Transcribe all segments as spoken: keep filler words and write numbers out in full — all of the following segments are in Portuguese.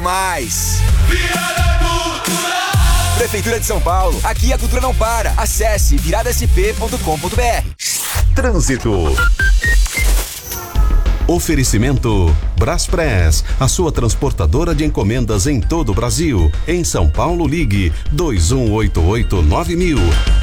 demais. Prefeitura de São Paulo, aqui a cultura não para. Acesse virada s p ponto com ponto b r. Trânsito. Oferecimento Braspress, a sua transportadora de encomendas em todo o Brasil. Em São Paulo, ligue dois um oito oito nove mil.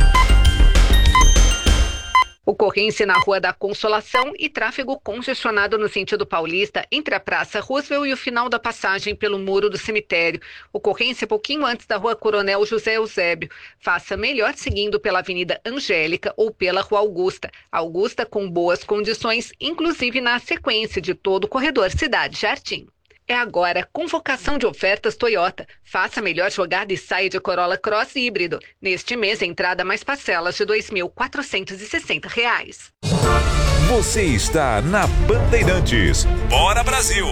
Ocorrência na Rua da Consolação e tráfego congestionado no sentido paulista entre a Praça Roosevelt e o final da passagem pelo Muro do Cemitério. Ocorrência pouquinho antes da Rua Coronel José Eusébio. Faça melhor seguindo pela Avenida Angélica ou pela Rua Augusta. Augusta com boas condições, inclusive na sequência de todo o corredor Cidade Jardim. É agora convocação de ofertas Toyota. Faça a melhor jogada e saia de Corolla Cross híbrido. Neste mês, a entrada mais parcelas de dois mil quatrocentos e sessenta reais. Você está na Bandeirantes. Bora Brasil!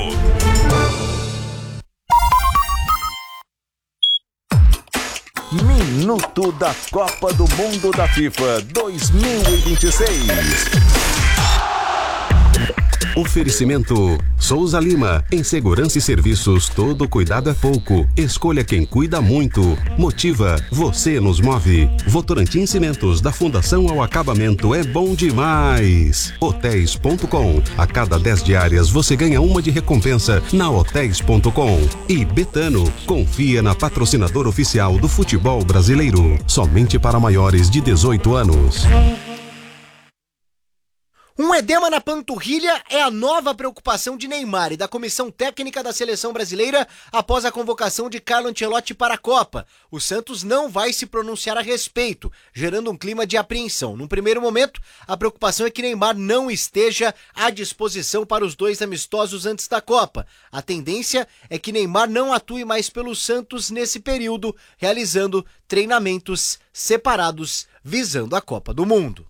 Minuto da Copa do Mundo da FIFA dois mil e vinte e seis. Oferecimento Souza Lima, em segurança e serviços, todo cuidado é pouco. Escolha quem cuida muito. Motiva, você nos move. Votorantim Cimentos, da Fundação ao Acabamento, é bom demais. Hotéis ponto com, a cada dez diárias você ganha uma de recompensa na hotéis ponto com. E Betano, confia na patrocinadora oficial do futebol brasileiro, somente para maiores de dezoito anos. Um edema na panturrilha é a nova preocupação de Neymar e da comissão técnica da seleção brasileira após a convocação de Carlo Ancelotti para a Copa. O Santos não vai se pronunciar a respeito, gerando um clima de apreensão. Num primeiro momento, a preocupação é que Neymar não esteja à disposição para os dois amistosos antes da Copa. A tendência é que Neymar não atue mais pelo Santos nesse período, realizando treinamentos separados visando a Copa do Mundo.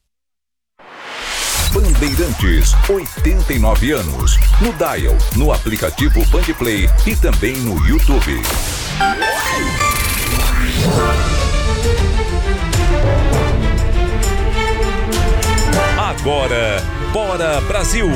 Bandeirantes, oitenta e nove anos. No Dial, no aplicativo Bandplay e também no YouTube. Agora, Bora Brasil!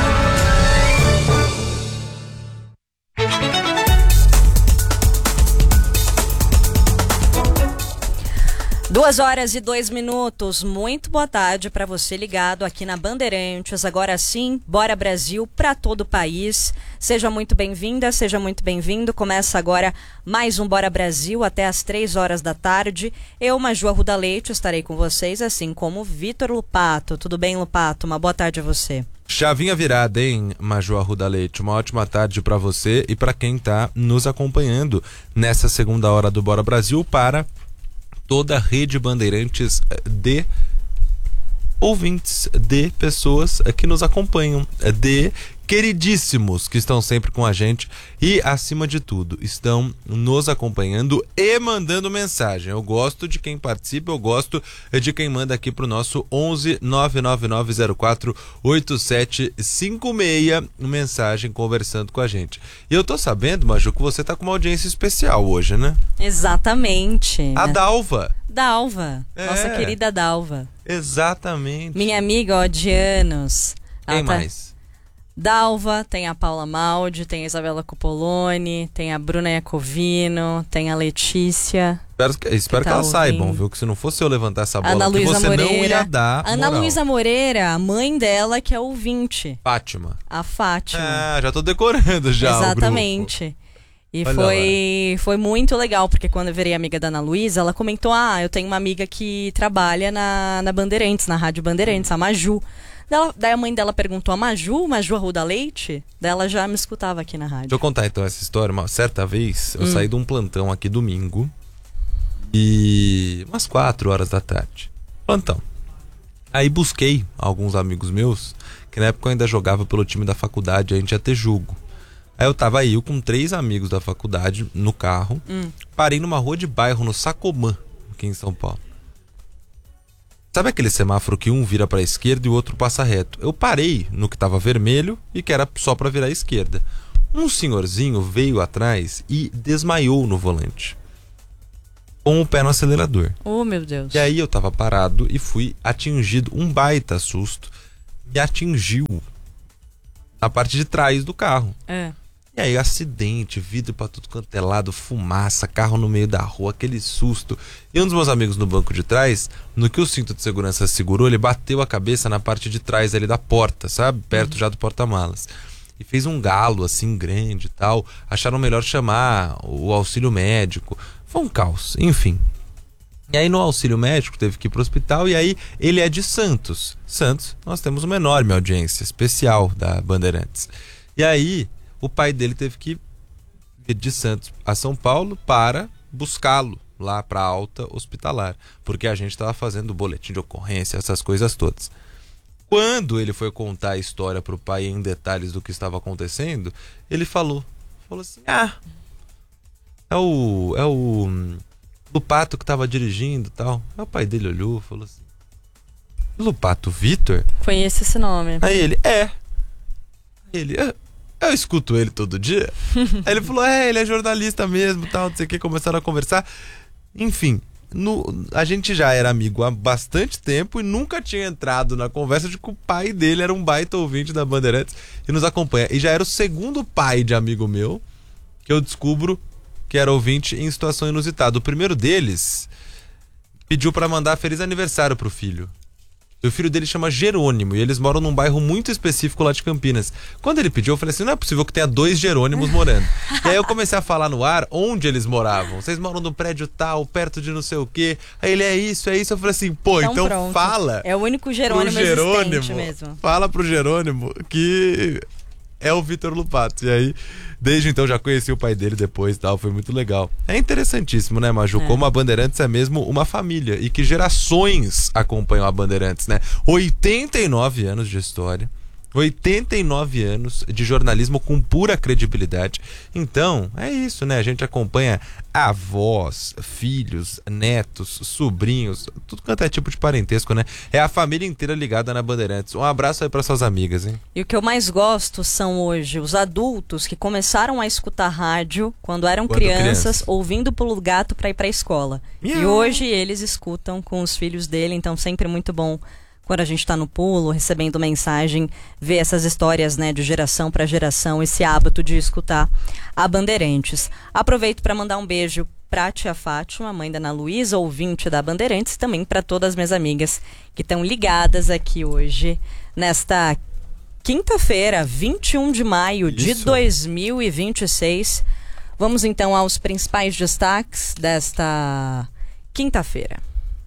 Duas horas e dois minutos, muito boa tarde para você ligado aqui na Bandeirantes. Agora sim, Bora Brasil para todo o país. Seja muito bem-vinda, seja muito bem-vindo. Começa agora mais um Bora Brasil até às três horas da tarde. Eu, Maju Arruda Leite, estarei com vocês, assim como Vitor Lupato. Tudo bem, Lupato? Uma boa tarde a você. Chavinha virada, hein, Maju Arruda Leite? Uma ótima tarde para você e para quem está nos acompanhando nessa segunda hora do Bora Brasil para toda a rede Bandeirantes de ouvintes, de pessoas que nos acompanham, de queridíssimos que estão sempre com a gente e, acima de tudo, estão nos acompanhando e mandando mensagem. Eu gosto de quem participa, eu gosto de quem manda aqui pro nosso onze nove nove nove zero quatro oito sete cinco seis mensagem conversando com a gente. E eu tô sabendo, Maju, que você tá com uma audiência especial hoje, né? Exatamente. A Dalva. Dalva, é. Nossa querida Dalva. Exatamente. Minha amiga, ó, de anos. Quem Ela tá... mais? Dalva, tem a Paula Maldi, tem a Isabela Copoloni, tem a Bruna Iacovino, tem a Letícia. Espero, que, espero que, que tá elas ouvindo. saibam, viu? Que se não fosse eu levantar essa bola, Ana que Luísa você Moreira, não ia dar Ana moral. Luísa Moreira, a mãe dela que é ouvinte. Fátima. A Fátima. Ah, já tô decorando já. Exatamente. E Olha foi, foi muito legal, porque quando eu virei amiga da Ana Luísa, ela comentou, ah, eu tenho uma amiga que trabalha na, na Bandeirantes, na Rádio Bandeirantes, a Maju. Daí, daí a mãe dela perguntou, a Maju, Maju Arruda Leite? Daí ela já me escutava aqui na rádio. Deixa eu contar então essa história. Uma certa vez, eu hum. saí de um plantão aqui domingo, e umas quatro horas da tarde. Plantão. Aí busquei alguns amigos meus, que na época eu ainda jogava pelo time da faculdade, a gente ia ter jogo. Aí eu tava aí, eu com três amigos da faculdade no carro, hum. parei numa rua de bairro, no Sacomã, aqui em São Paulo. Sabe aquele semáforo que um vira pra esquerda e o outro passa reto? Eu parei no que tava vermelho e que era só pra virar à esquerda. Um senhorzinho veio atrás e desmaiou no volante, com o pé no acelerador. Oh, meu Deus. E aí eu tava parado e fui atingido, um baita susto, me atingiu na parte de trás do carro. É. E aí, acidente, vidro pra tudo quanto é lado, fumaça, carro no meio da rua, aquele susto. E um dos meus amigos no banco de trás, no que o cinto de segurança segurou, ele bateu a cabeça na parte de trás ali da porta, sabe? Perto uhum. já do porta-malas. E fez um galo, assim, grande e tal. Acharam melhor chamar o auxílio médico. Foi um caos, enfim. E aí no auxílio médico teve que ir pro hospital, e aí ele é de Santos. Santos, nós temos uma enorme audiência especial da Bandeirantes. E aí o pai dele teve que ir de Santos a São Paulo para buscá-lo lá para a alta hospitalar, porque a gente estava fazendo boletim de ocorrência, essas coisas todas. Quando ele foi contar a história pro pai em detalhes do que estava acontecendo, ele falou, falou assim, ah, é o, é o Lupato que estava dirigindo e tal. Aí o pai dele olhou e falou assim, Lupato Vitor? Conheço esse nome. Aí ele, é. Aí ele, é. Eu escuto ele todo dia. Aí ele falou, é, ele é jornalista mesmo, tal, não sei o que, começaram a conversar. Enfim, no, a gente já era amigo há bastante tempo e nunca tinha entrado na conversa de que o pai dele era um baita ouvinte da Bandeirantes e nos acompanha. E já era o segundo pai de amigo meu que eu descubro que era ouvinte em situação inusitada. O primeiro deles pediu pra mandar feliz aniversário pro filho. O filho dele chama Jerônimo e eles moram num bairro muito específico lá de Campinas. Quando ele pediu, eu falei assim, não é possível que tenha dois Jerônimos morando. E aí eu comecei a falar no ar onde eles moravam. Vocês moram no prédio tal, perto de não sei o quê. Aí ele, é isso, é isso. Eu falei assim, pô, então, então pronto. fala. É o único Jerônimo, Jerônimo existente mesmo. Fala pro Jerônimo que é o Vitor Lupato. E aí, desde então, já conheci o pai dele depois e tal, foi muito legal. É interessantíssimo, né, Maju? É. Como a Bandeirantes é mesmo uma família e que gerações acompanham a Bandeirantes, né? oitenta e nove anos de história, oitenta e nove anos de jornalismo com pura credibilidade. Então, é isso, né? A gente acompanha avós, filhos, netos, sobrinhos, tudo quanto é tipo de parentesco, né? É a família inteira ligada na Bandeirantes. Um abraço aí para suas amigas, hein? E o que eu mais gosto são hoje os adultos que começaram a escutar rádio quando eram quando crianças, criança. ouvindo Pulo Gato para ir para a escola. Miau. E hoje eles escutam com os filhos dele, então sempre muito bom quando a gente está no pulo, recebendo mensagem, ver essas histórias, né, de geração para geração, esse hábito de escutar a Bandeirantes. Aproveito para mandar um beijo para a tia Fátima, mãe da Ana Luísa, ouvinte da Bandeirantes, e também para todas as minhas amigas que estão ligadas aqui hoje, nesta quinta-feira, vinte e um de maio de Isso. dois mil e vinte e seis. Vamos então aos principais destaques desta quinta-feira.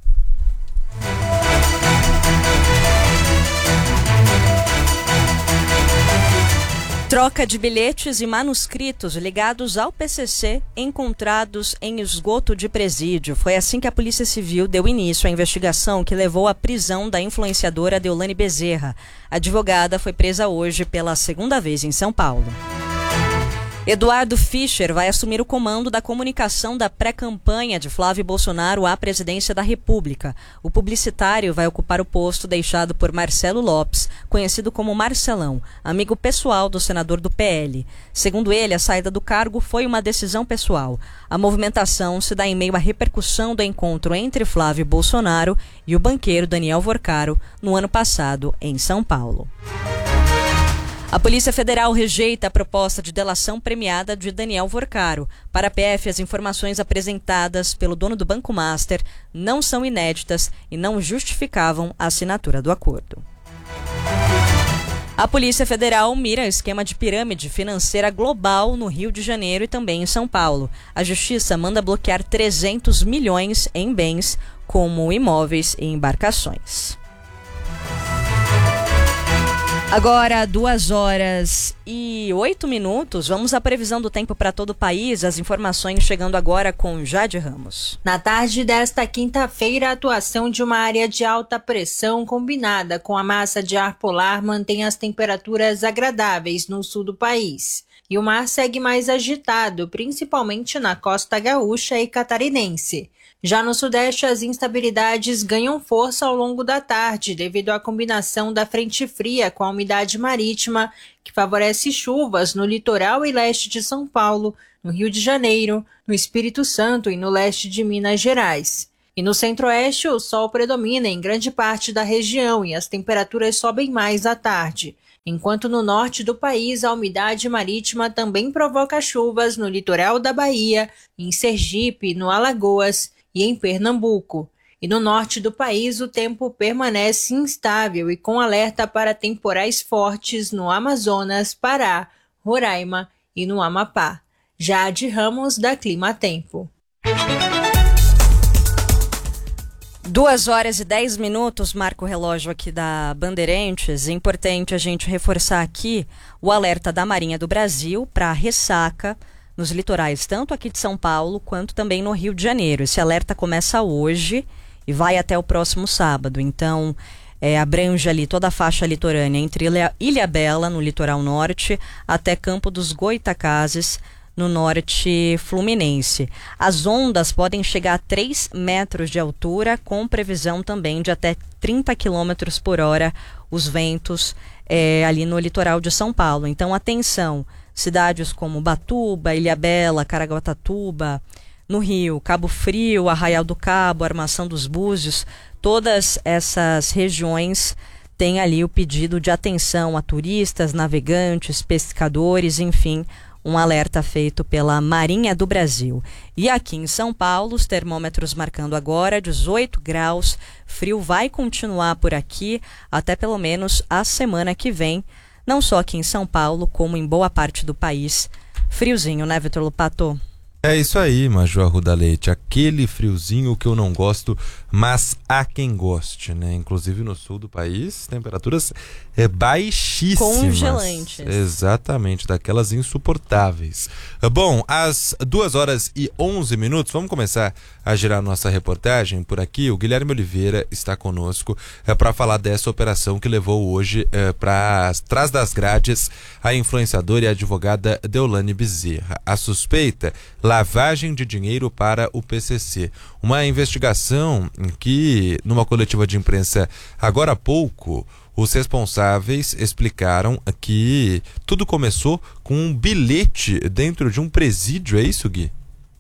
Troca de bilhetes e manuscritos ligados ao P C C encontrados em esgoto de presídio. Foi assim que a Polícia Civil deu início à investigação que levou à prisão da influenciadora Deolane Bezerra. A advogada foi presa hoje pela segunda vez em São Paulo. Eduardo Fischer vai assumir o comando da comunicação da pré-campanha de Flávio Bolsonaro à presidência da República. O publicitário vai ocupar o posto deixado por Marcelo Lopes, conhecido como Marcelão, amigo pessoal do senador do P L. Segundo ele, a saída do cargo foi uma decisão pessoal. A movimentação se dá em meio à repercussão do encontro entre Flávio Bolsonaro e o banqueiro Daniel Vorcaro no ano passado em São Paulo. A Polícia Federal rejeita a proposta de delação premiada de Daniel Vorcaro. Para a P F, as informações apresentadas pelo dono do Banco Master não são inéditas e não justificavam a assinatura do acordo. A Polícia Federal mira esquema de pirâmide financeira global no Rio de Janeiro e também em São Paulo. A Justiça manda bloquear trezentos milhões em bens, como imóveis e embarcações. Agora, duas horas e oito minutos, vamos à previsão do tempo para todo o país. As informações chegando agora com Jade Ramos. Na tarde desta quinta-feira, a atuação de uma área de alta pressão combinada com a massa de ar polar mantém as temperaturas agradáveis no sul do país. E o mar segue mais agitado, principalmente na costa gaúcha e catarinense. Já no sudeste, as instabilidades ganham força ao longo da tarde devido à combinação da frente fria com a umidade marítima, que favorece chuvas no litoral e leste de São Paulo, no Rio de Janeiro, no Espírito Santo e no leste de Minas Gerais. E no centro-oeste, o sol predomina em grande parte da região e as temperaturas sobem mais à tarde. enquanto no norte do país a umidade marítima também provoca chuvas no litoral da Bahia, em Sergipe, no Alagoas e em Pernambuco. E no norte do país o tempo permanece instável e com alerta para temporais fortes no Amazonas, Pará, Roraima e no Amapá. Jade Ramos, da Clima Tempo. Duas horas e dez minutos, marca o relógio aqui da Bandeirantes. É importante a gente reforçar aqui o alerta da Marinha do Brasil para ressaca nos litorais, tanto aqui de São Paulo quanto também no Rio de Janeiro. Esse alerta começa hoje e vai até o próximo sábado. Então, é, abrange ali toda a faixa litorânea entre Ilha, Ilhabela, no litoral norte, até Campo dos Goitacazes, no norte fluminense. As ondas podem chegar a três metros de altura, com previsão também de até trinta quilômetros por hora os ventos é, ali no litoral de São Paulo. Então, atenção, cidades como Ubatuba, Ilhabela, Caraguatatuba, no Rio, Cabo Frio, Arraial do Cabo, Armação dos Búzios, todas essas regiões têm ali o pedido de atenção a turistas, navegantes, pescadores, enfim, um alerta feito pela Marinha do Brasil. E aqui em São Paulo, os termômetros marcando agora dezoito graus. Frio vai continuar por aqui até pelo menos a semana que vem. Não só aqui em São Paulo, como em boa parte do país. Friozinho, né, Vitor Lupato? É isso aí, Maju Arruda Leite. Aquele friozinho que eu não gosto, mas há quem goste, né? Inclusive no sul do país, temperaturas é, baixíssimas. Congelantes. Exatamente, daquelas insuportáveis. Bom, às duas horas e onze minutos, vamos começar a girar nossa reportagem por aqui. O Guilherme Oliveira está conosco é, para falar dessa operação que levou hoje é, para trás das grades a influenciadora e advogada Deolane Bezerra. A suspeita, lavagem de dinheiro para o P C C. Uma investigação em que, numa coletiva de imprensa agora há pouco, os responsáveis explicaram que tudo começou com um bilhete dentro de um presídio, é isso, Gui?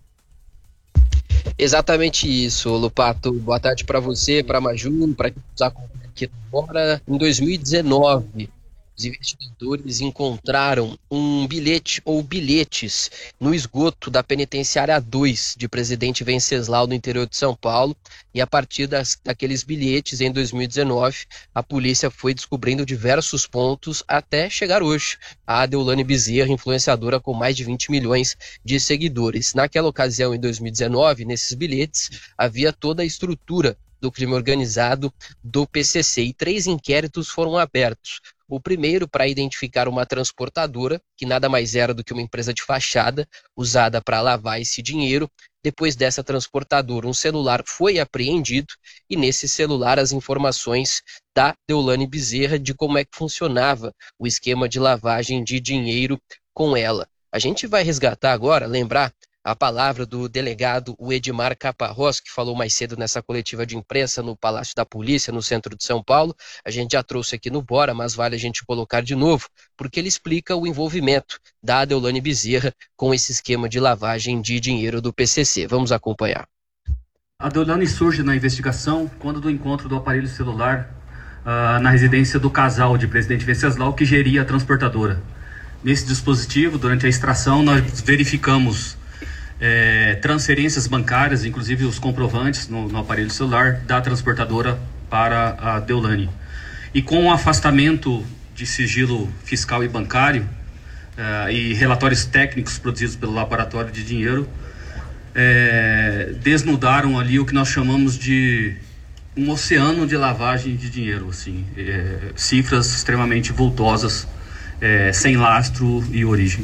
Exatamente isso, Lupato. Boa tarde para você, para a Maju, para quem nos acompanha aqui agora. Em dois mil e dezenove, os investigadores encontraram um bilhete ou bilhetes no esgoto da penitenciária dois de Presidente Venceslau, no interior de São Paulo, e a partir das, daqueles bilhetes, em dois mil e dezenove, a polícia foi descobrindo diversos pontos até chegar hoje a Deolane Bezerra, influenciadora com mais de vinte milhões de seguidores. Naquela ocasião, em dois mil e dezenove, nesses bilhetes, havia toda a estrutura do crime organizado do P C C e três inquéritos foram abertos. O primeiro para identificar uma transportadora, que nada mais era do que uma empresa de fachada usada para lavar esse dinheiro. Depois dessa transportadora, um celular foi apreendido e nesse celular as informações da Deolane Bezerra de como é que funcionava o esquema de lavagem de dinheiro com ela. A gente vai resgatar agora, lembrar a palavra do delegado o Edmar Caparrós, que falou mais cedo nessa coletiva de imprensa no Palácio da Polícia, no centro de São Paulo. A gente já trouxe aqui no Bora, mas vale a gente colocar de novo, porque ele explica o envolvimento da Deolane Bezerra com esse esquema de lavagem de dinheiro do P C C. Vamos acompanhar. A Deolane surge na investigação quando do encontro do aparelho celular uh, na residência do casal de Presidente Venceslau, que geria a transportadora. Nesse dispositivo, durante a extração, nós verificamos É, transferências bancárias, inclusive os comprovantes no, no aparelho celular da transportadora para a Deolane. E com o afastamento de sigilo fiscal e bancário uh, e relatórios técnicos produzidos pelo Laboratório de Dinheiro, é, desnudaram ali o que nós chamamos de um oceano de lavagem de dinheiro, assim, é, cifras extremamente vultosas, é, sem lastro e origem.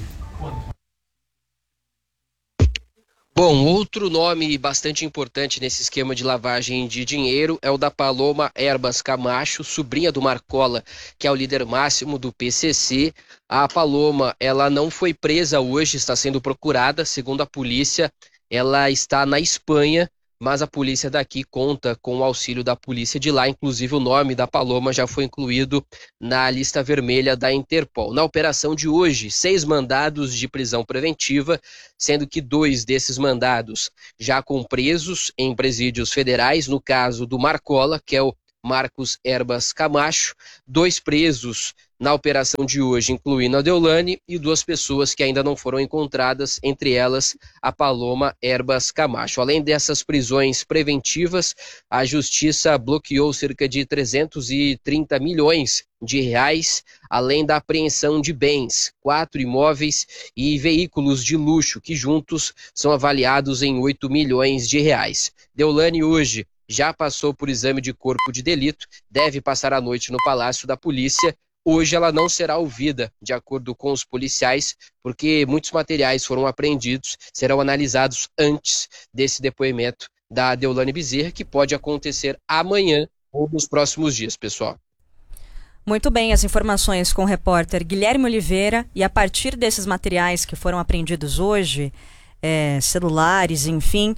Bom, outro nome bastante importante nesse esquema de lavagem de dinheiro é o da Paloma Herbas Camacho, sobrinha do Marcola, que é o líder máximo do P C C. A Paloma, ela não foi presa hoje, está sendo procurada, segundo a polícia, ela está na Espanha, mas a polícia daqui conta com o auxílio da polícia de lá, inclusive o nome da Paloma já foi incluído na lista vermelha da Interpol. Na operação de hoje, seis mandados de prisão preventiva, sendo que dois desses mandados já com presos em presídios federais, no caso do Marcola, que é o Marcos Erbas Camacho. Dois presos na operação de hoje, incluindo a Deolane, e duas pessoas que ainda não foram encontradas, entre elas a Paloma Erbas Camacho. Além dessas prisões preventivas, a Justiça bloqueou cerca de trezentos e trinta milhões de reais, além da apreensão de bens, quatro imóveis e veículos de luxo, que juntos são avaliados em oito milhões de reais. Deolane hoje já passou por exame de corpo de delito, deve passar a noite no Palácio da Polícia. Hoje ela não será ouvida, de acordo com os policiais, porque muitos materiais foram apreendidos, serão analisados antes desse depoimento da Deolane Bezerra, que pode acontecer amanhã ou nos próximos dias, pessoal. Muito bem, as informações com o repórter Guilherme Oliveira, e a partir desses materiais que foram apreendidos hoje, é, celulares, enfim,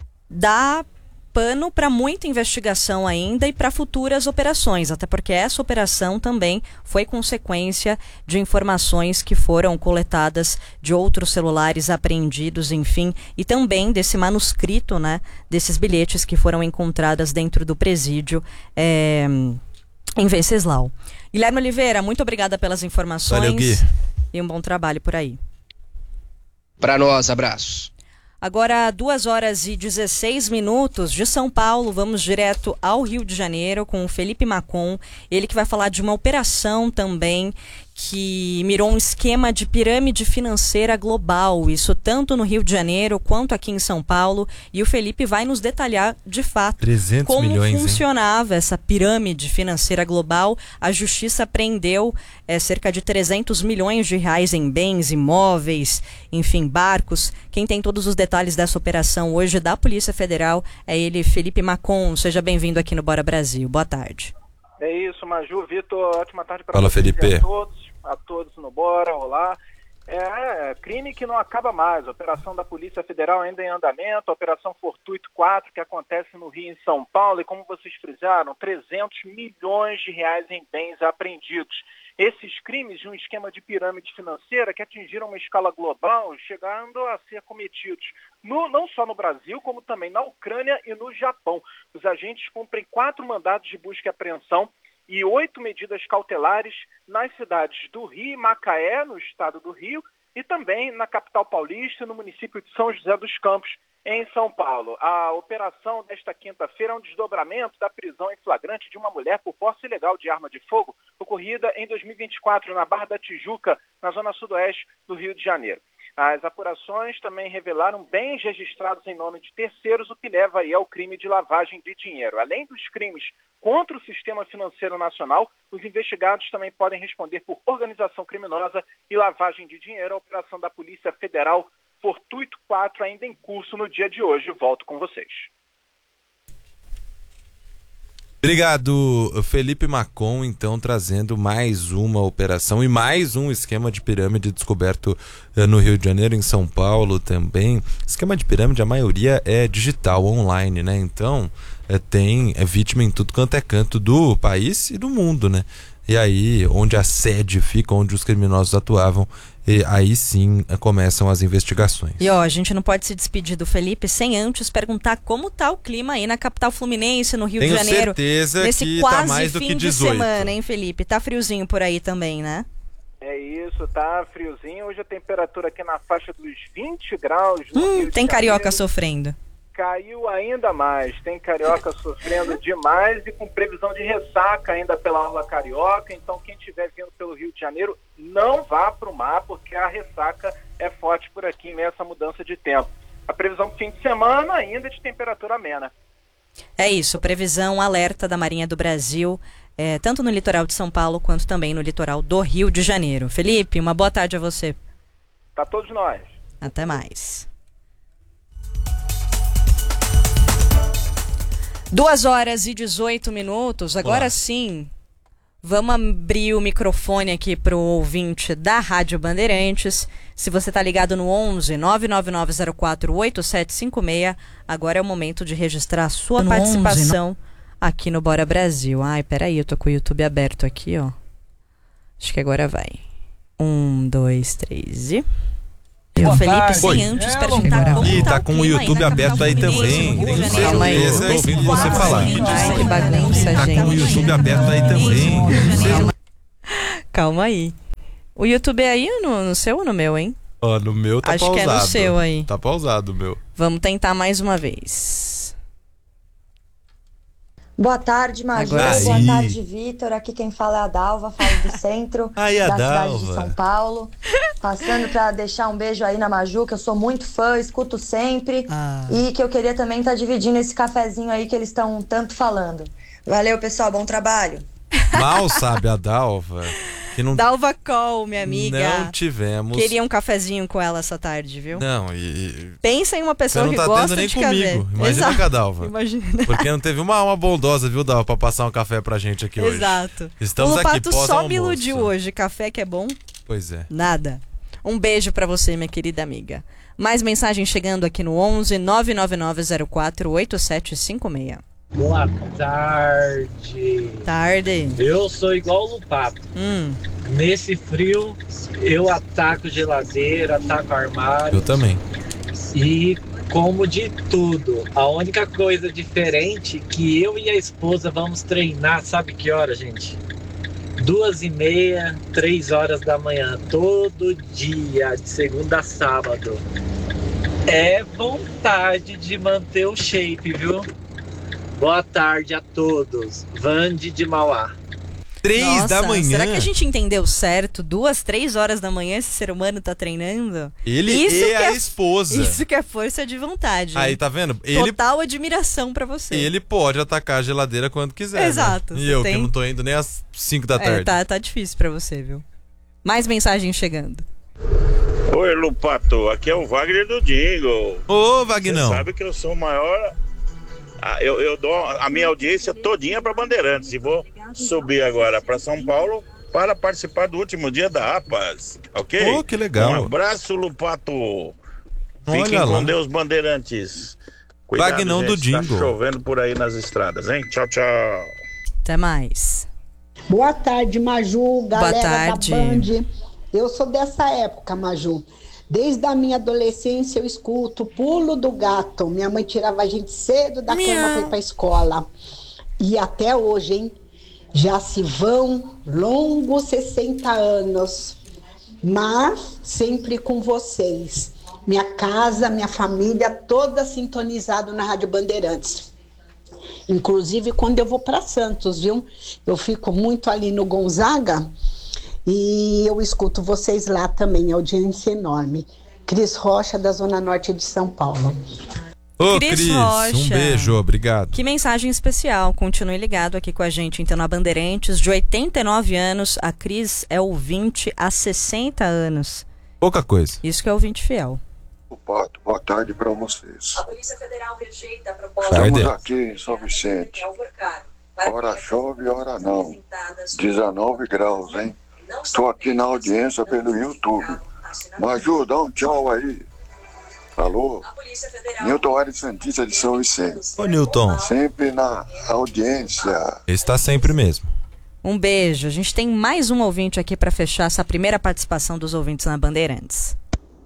dá pano para muita investigação ainda e para futuras operações, até porque essa operação também foi consequência de informações que foram coletadas de outros celulares apreendidos, enfim, e também desse manuscrito, né, desses bilhetes que foram encontrados dentro do presídio é, em Venceslau. Guilherme Oliveira, muito obrigada pelas informações. Valeu, Gui. E um bom trabalho por aí. Para nós, abraços. Agora, duas horas e dezesseis minutos de São Paulo, vamos direto ao Rio de Janeiro com o Felipe Macon, ele que vai falar de uma operação também que mirou um esquema de pirâmide financeira global, isso tanto no Rio de Janeiro quanto aqui em São Paulo, e o Felipe vai nos detalhar de fato como milhões, funcionava hein? essa pirâmide financeira global. A justiça prendeu é, cerca de trezentos milhões de reais em bens, imóveis, enfim, barcos. Quem tem todos os detalhes dessa operação hoje da Polícia Federal é ele, Felipe Macon. Seja bem-vindo aqui no Bora Brasil. Boa tarde. É isso, Maju, Vitor, ótima tarde para Fala, Felipe. a todos, a todos no Bora, olá. É, crime que não acaba mais, operação da Polícia Federal ainda em andamento, operação Fortuito quatro, que acontece no Rio e em São Paulo, e como vocês frisaram, trezentos milhões de reais em bens apreendidos. Esses crimes de um esquema de pirâmide financeira que atingiram uma escala global, chegando a ser cometidos no, não só no Brasil, como também na Ucrânia e no Japão. Os agentes cumprem quatro mandados de busca e apreensão e oito medidas cautelares nas cidades do Rio e Macaé, no estado do Rio, e também na capital paulista, no município de São José dos Campos, em São Paulo. A operação desta quinta-feira é um desdobramento da prisão em flagrante de uma mulher por posse ilegal de arma de fogo, ocorrida em dois mil e vinte e quatro na Barra da Tijuca, na zona sudoeste do Rio de Janeiro. As apurações também revelaram bens registrados em nome de terceiros, o que leva aí ao crime de lavagem de dinheiro. Além dos crimes contra o sistema financeiro nacional, os investigados também podem responder por organização criminosa e lavagem de dinheiro. A operação da Polícia Federal Fortuito quatro ainda em curso no dia de hoje. Volto com vocês. Obrigado, Felipe Macon, então, trazendo mais uma operação e mais um esquema de pirâmide descoberto eh, no Rio de Janeiro, em São Paulo também. Esquema de pirâmide, a maioria é digital, online, né? Então, eh, tem é vítima em tudo quanto é canto do país e do mundo, né? E aí, onde a sede fica, onde os criminosos atuavam, e aí sim começam as investigações. E ó, a gente não pode se despedir do Felipe sem antes perguntar como tá o clima aí na capital fluminense, no Rio Tenho de Janeiro. certeza nesse que quase tá mais do fim que dezoito. de semana, hein, Felipe? Tá friozinho por aí também, né? É isso, tá friozinho. Hoje a temperatura aqui na faixa dos vinte graus. No Hum, Rio de tem carioca Janeiro. sofrendo. Caiu ainda mais, tem carioca sofrendo demais e com previsão de ressaca ainda pela orla carioca. Então quem estiver vindo pelo Rio de Janeiro não vá para o mar, porque a ressaca é forte por aqui nessa mudança de tempo. A previsão para o fim de semana ainda de temperatura amena. É isso, previsão alerta da Marinha do Brasil, é, tanto no litoral de São Paulo quanto também no litoral do Rio de Janeiro. Felipe, uma boa tarde a você. Tá todos nós. Até mais. Duas horas e dezoito minutos, agora Olá. sim, vamos abrir o microfone aqui para o ouvinte da Rádio Bandeirantes. Se você está ligado no onze, nove nove nove zero quatro, oito sete cinco seis, agora é o momento de registrar a sua No participação onze, aqui no Bora Brasil. Ai, peraí, eu tô com o YouTube aberto aqui, ó. Acho que agora vai. Um, dois, três e... E o Felipe, tarde. sem Oi. antes perguntar como Ih, tá com o clima YouTube aí na aberto capital aí fluminense, também. no Rio de Tem Janeiro. Calma aí. Esse eu ouvindo você falar. Ai, que bagunça, Tá gente. com o YouTube aberto aí também. Calma, Calma aí. O YouTube é aí no, no seu ou no meu, hein? Ó, no meu tá Acho pausado. que é no seu aí. Tá pausado o meu. Vamos tentar mais uma vez. Boa tarde, Maju. Agora Boa sim. tarde, Vitor. Aqui quem fala é a Dalva, falo do centro Aí, a da cidade Dalva. de São Paulo. Passando para deixar um beijo aí na Maju, que eu sou muito fã, escuto sempre. Ah. E que eu queria também estar dividindo esse cafezinho aí que eles estão tanto falando. Valeu, pessoal. Bom trabalho. Mal sabe a Dalva que não, Dalva Call, minha amiga. não tivemos. Queria um cafezinho com ela essa tarde, viu? Não, e. e- Pensa em uma pessoa Você não que tá gosta tendo nem de comigo. café. Imagina Exato. com a Dalva. Imagina. Porque não teve uma alma bondosa, viu, Dalva, pra passar um café pra gente aqui hoje. Exato. Estamos o aqui Lupato pós só me almoço. iludiu hoje. Café que é bom? Pois é. Nada. Um beijo pra você, minha querida amiga. Mais mensagem chegando aqui no onze nove nove nove zero quatro oito sete cinco seis. Boa tarde. Tarde. Eu sou igual o Lupato. Hum. Nesse frio, eu ataco geladeira, ataco armário Eu também. e como de tudo. A única coisa diferente que eu e a esposa vamos treinar, sabe que hora, gente? Duas e meia, três horas da manhã, todo dia, de segunda a sábado. É vontade de manter o shape, viu? Boa tarde a todos. Vande de Mauá. Três Nossa, da manhã. Será que a gente entendeu certo? Duas, três horas da manhã esse ser humano tá treinando? Ele Isso e que a é- esposa. Isso que é força de vontade. Aí, tá vendo? Ele, Total admiração pra você. ele pode atacar a geladeira quando quiser. Exato, Né? E você eu, tem- que não tô indo nem às cinco da É, tarde. tá, tá difícil pra você, viu? Mais mensagem chegando. Oi, Lupato, aqui é o Wagner do Dingo. Ô, Vagnão. Você sabe que eu sou o maior. Ah, Eu, eu dou a minha audiência todinha para Bandeirantes e vou subir agora para São Paulo para participar do último dia da APAS, ok? Ô, que legal. Um abraço, Lupato. Olha Fiquem lá. com Deus, Bandeirantes. Cuidado, Vagnão gente, do Dingo. Tá chovendo por aí nas estradas, hein? Tchau, tchau. Até mais. Boa tarde, Maju, galera tarde. da Band. Eu sou dessa época, Maju. Desde a minha adolescência eu escuto Pulo do Gato. Minha mãe tirava a gente cedo da cama para ir para a escola. E até hoje, hein? Já se vão longos sessenta anos. Mas sempre com vocês. Minha casa, minha família, toda sintonizado na Rádio Bandeirantes. Inclusive quando eu vou para Santos, viu? Eu fico muito ali no Gonzaga e eu escuto vocês lá também, audiência enorme. Cris Rocha, da Zona Norte de São Paulo. Ô, Cris Cris, Rocha. um beijo, obrigado. Que mensagem especial. Continue ligado aqui com a gente, então, na Bandeirantes. De oitenta e nove anos, a Cris é ouvinte há sessenta anos. Pouca coisa. Isso que é ouvinte fiel. Pato, boa tarde para vocês. A Polícia Federal rejeita a proposta. Estamos aqui em São Vicente. Hora chove, hora não. dezenove graus, hein? Estou aqui na audiência pelo YouTube. Maju, dá um tchau aí. Alô? Newton Aires Santista de São Vicente. Ô, Newton. Sempre na audiência. Está sempre mesmo. Um beijo. A gente tem mais um ouvinte aqui para fechar essa primeira participação dos ouvintes na Bandeirantes.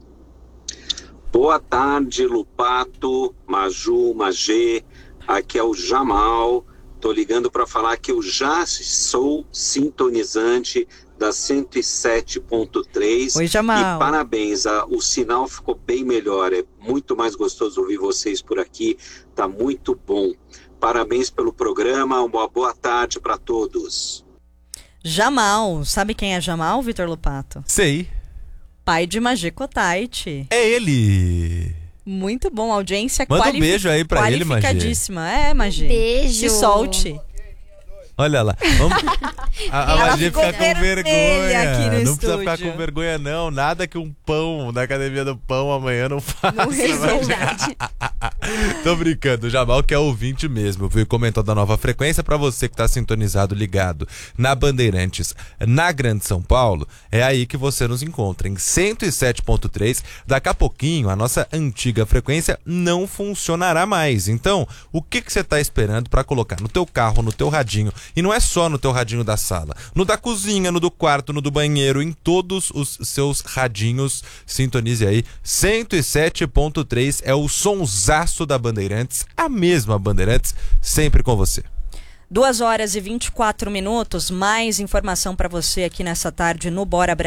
Boa tarde, Lupato, Maju, Magê. Aqui é o Jamal. Tô ligando para falar que eu já sou sintonizante da cento e sete ponto três. Oi, Jamal. E parabéns, a, o sinal ficou bem melhor. É muito mais gostoso ouvir vocês por aqui. Tá muito bom. Parabéns pelo programa. Uma boa tarde para todos. Jamal. Sabe quem é Jamal, Vitor Lupato? Sei. Pai de Magê Kotait. É ele. Muito bom, audiência Manda um qualifi- beijo aí pra ele, Magê. qualificadíssima. É, Magê. Beijo. Se solte. Olha lá. Vamos... A, a Ela Magê ficou fica com vermelha vergonha. aqui no Não precisa estúdio. ficar com vergonha, não. Nada que um pão da academia do pão amanhã não faça. Não resolve. Magê. Tô brincando, o Jamal que é ouvinte mesmo, viu? Comentou da nova frequência pra você que tá sintonizado, ligado na Bandeirantes, na Grande São Paulo, é aí que você nos encontra, em cento e sete ponto três. Daqui a pouquinho, a nossa antiga frequência não funcionará mais. Então, o que que você tá esperando pra colocar no teu carro, no teu radinho? E não é só no teu radinho da sala, no da cozinha, no do quarto, no do banheiro, em todos os seus radinhos, sintonize aí. cento e sete ponto três é o sonsaço da Bandeirantes, a mesma Bandeirantes, sempre com você. duas horas e vinte e quatro minutos, mais informação para você aqui nessa tarde no Bora Brasil.